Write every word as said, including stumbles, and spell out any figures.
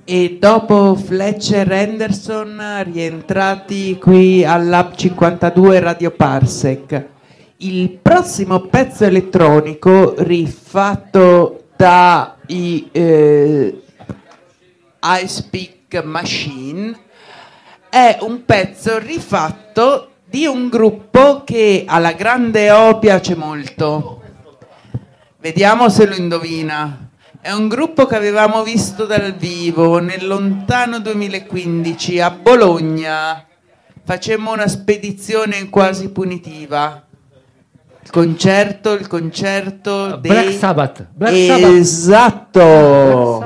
E dopo Fletcher Henderson rientrati qui al Lab cinquantadue Radio Parsec. Il prossimo pezzo elettronico rifatto da i eh, iSpeak Machine è un pezzo rifatto di un gruppo che alla grande O piace molto. Vediamo se lo indovina. È un gruppo che avevamo visto dal vivo nel lontano duemilaquindici a Bologna. Facemmo una spedizione quasi punitiva. Il concerto, il concerto dei... Black Sabbath. Black esatto. Sabbath.